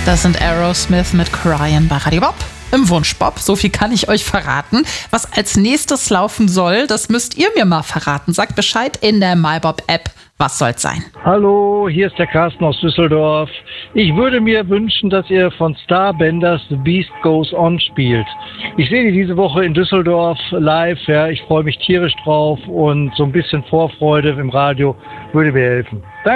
Das sind Aerosmith mit Cryin' bei Radio Bob. Im Wunschbob, so viel kann ich euch verraten. Was als nächstes laufen soll, das müsst ihr mir mal verraten. Sagt Bescheid in der MyBob-App. Was soll's sein? Hallo, hier ist der Carsten aus Düsseldorf. Ich würde mir wünschen, dass ihr von Starbenders The Beast Goes On spielt. Ich sehe die diese Woche in Düsseldorf live. Ja, ich freue mich tierisch drauf und so ein bisschen Vorfreude im Radio würde mir helfen. Danke.